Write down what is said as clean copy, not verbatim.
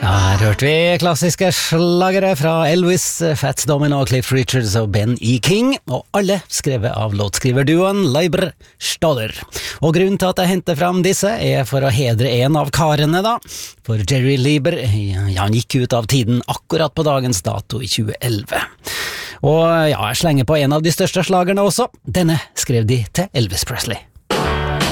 Her hørte vi klassiske slagere fra Elvis, Fats Domino, Cliff Richards og Ben E. King, og alle skrevet av låtskriverduoen Leiber Stoller. Og grunnen til at jeg henter fram disse er for å hedre en av karene da, for Jerry Leiber, han gikk ut av tiden akkurat på dagens dato i 2011. Og ja, jeg slenger på en av de største slagerne også, denne skrev de til Elvis Presley.